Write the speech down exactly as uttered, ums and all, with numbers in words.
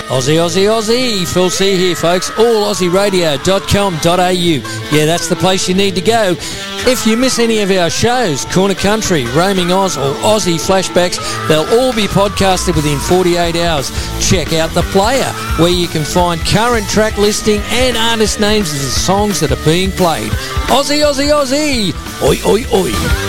Aussie, Aussie, Aussie. Phil C here, folks. all aussie radio dot com dot a u. Yeah, that's the place you need to go. If you miss any of our shows, Corner Country, Roaming Oz, or Aussie Flashbacks, they'll all be podcasted within forty-eight hours. Check out The Player, where you can find current track listing and artist names of the songs that are being played. Aussie, Aussie, Aussie. Oi, oi, oi.